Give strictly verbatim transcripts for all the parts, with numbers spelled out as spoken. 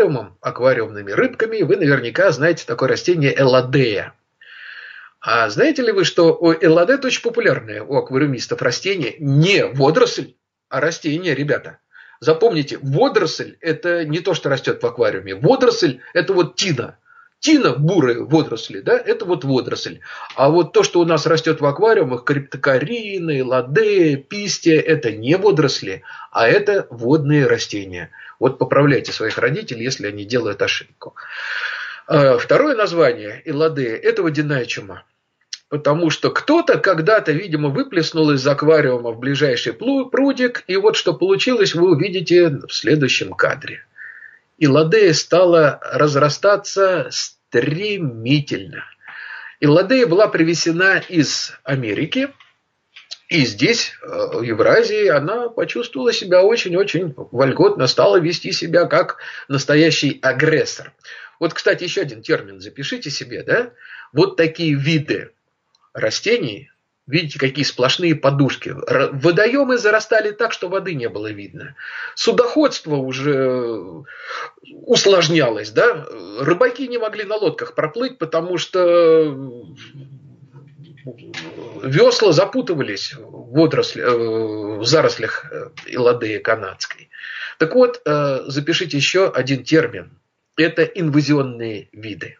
аквариумными рыбками, вы наверняка знаете такое растение элладея. А знаете ли вы, что элладея это очень популярное у аквариумистов растение, не водоросль, а растение, ребята. Запомните, водоросль это не то, что растет в аквариуме. Водоросль это вот тина. Тина, бурые водоросли, да, это вот водоросль. А вот то, что у нас растет в аквариумах, криптокарины, элладея, пистия, это не водоросли, а это водные растения. Вот поправляйте своих родителей, если они делают ошибку. Второе название элладея – это водяная чума. Потому что кто-то когда-то, видимо, выплеснул из аквариума в ближайший прудик, и вот что получилось, вы увидите в следующем кадре. Элладея стала разрастаться стремительно. Элладея была привезена из Америки, и здесь, в Евразии, она почувствовала себя очень-очень вольготно, стала вести себя как настоящий агрессор. Вот, кстати, еще один термин запишите себе, да? Вот такие виды растений, видите, какие сплошные подушки. Водоемы зарастали так, что воды не было видно. Судоходство уже усложнялось, да? Рыбаки не могли на лодках проплыть, потому что весла запутывались в, водоросли, в зарослях элладеи канадской. Так вот, запишите еще один термин. Это инвазионные виды.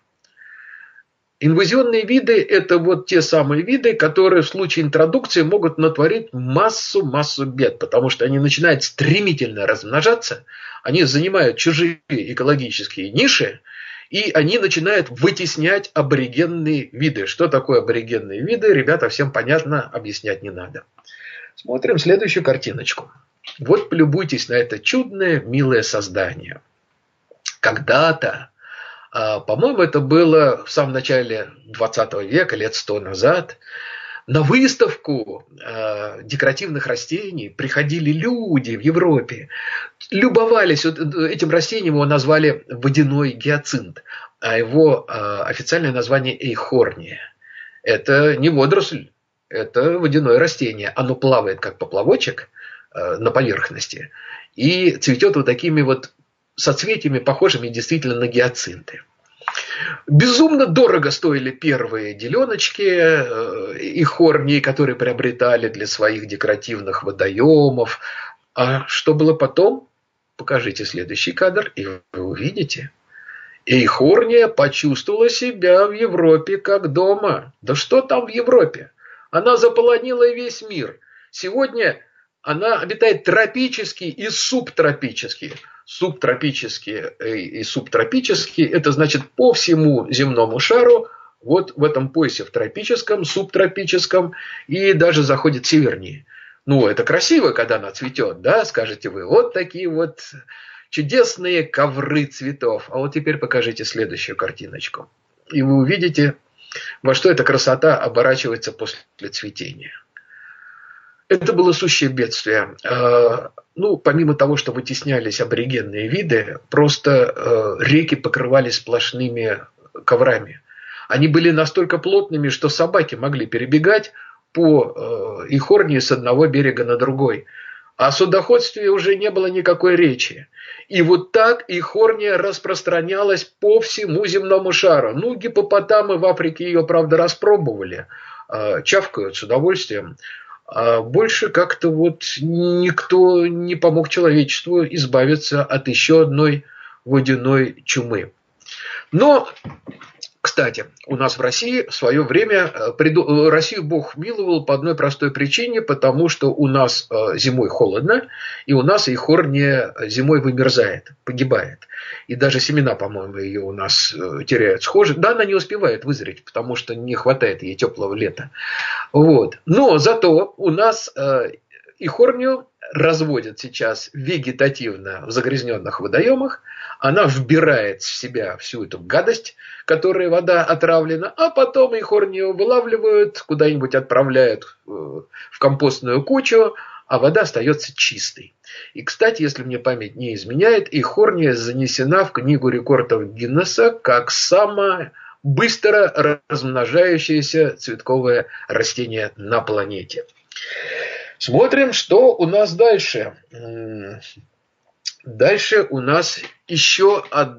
Инвазионные виды – это вот те самые виды, которые в случае интродукции могут натворить массу-массу бед, потому что они начинают стремительно размножаться, они занимают чужие экологические ниши, и они начинают вытеснять аборигенные виды. Что такое аборигенные виды, ребята, всем понятно, объяснять не надо. Смотрим следующую картиночку. Вот полюбуйтесь на это чудное, милое создание. Когда-то, по-моему, это было в самом начале двадцатого века, лет сто назад, на выставку декоративных растений приходили люди в Европе, любовались вот этим растением, его назвали водяной гиацинт, а его официальное название эйхорния. Это не водоросль, это водяное растение. Оно плавает как поплавочек на поверхности и цветет вот такими вот соцветиями, похожими действительно на гиацинты. Безумно дорого стоили первые деленочки и хорнии, которые приобретали для своих декоративных водоемов. А что было потом? Покажите следующий кадр, и вы увидите. Эйхорния почувствовала себя в Европе как дома. Да что там в Европе? Она заполонила весь мир. Сегодня она обитает тропический и субтропический. Субтропические и субтропические, это значит по всему земному шару, вот в этом поясе в тропическом, субтропическом и даже заходит севернее. Ну, это красиво, когда она цветет, да, скажете вы. Вот такие вот чудесные ковры цветов. А вот теперь покажите следующую картиночку. И вы увидите, во что эта красота оборачивается после цветения. Это было сущее бедствие. Ну, помимо того, что вытеснялись аборигенные виды, просто реки покрывались сплошными коврами. Они были настолько плотными, что собаки могли перебегать по эйхорнии с одного берега на другой. О судоходстве уже не было никакой речи. И вот так эйхорния распространялась по всему земному шару. Ну, гиппопотамы в Африке ее, правда, распробовали, чавкают с удовольствием. А больше как-то вот никто не помог человечеству избавиться от еще одной водяной чумы. Но, кстати, у нас в России в свое время Россию Бог миловал по одной простой причине, потому что у нас зимой холодно, и у нас эйхорния зимой вымерзает, погибает. И даже семена, по-моему, ее у нас теряют схожи. Да, она не успевает вызреть, потому что не хватает ей теплого лета. Вот. Но зато у нас эйхорнию разводят сейчас вегетативно в загрязненных водоемах. Она вбирает в себя всю эту гадость, которой вода отравлена, а потом эйхорнию вылавливают, куда-нибудь отправляют в компостную кучу, а вода остается чистой. И, кстати, если мне память не изменяет, эйхорния занесена в книгу рекордов Гиннесса как самое быстро размножающееся цветковое растение на планете. Смотрим, что у нас дальше. Дальше у нас еще одна